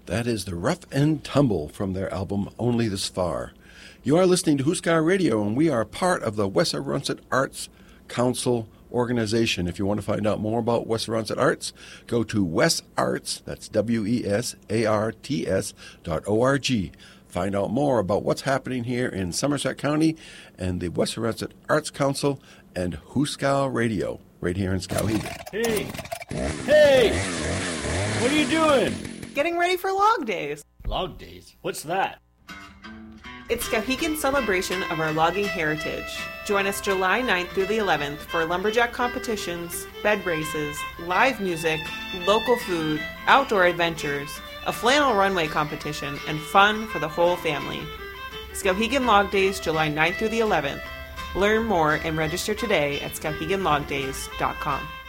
That is the Rough and Tumble from their album Only This Far. You are listening to Huskar Radio, and we are part of the Wessarunset Arts Council organization. If you want to find out more about Wessarunset Arts, go to WesArts, that's WESARTS.org. Find out more about what's happening here in Somerset County and the Wessarunset Arts Council and Huskar Radio, right here in Skowhegan. Hey! What are you doing? Getting ready for Log Days. Log Days? What's that? It's Skowhegan's celebration of our logging heritage. Join us July 9th through the 11th for lumberjack competitions, bed races, live music, local food, outdoor adventures, a flannel runway competition, and fun for the whole family. Skowhegan Log Days, July 9th through the 11th. Learn more and register today at skowheganlogdays.com.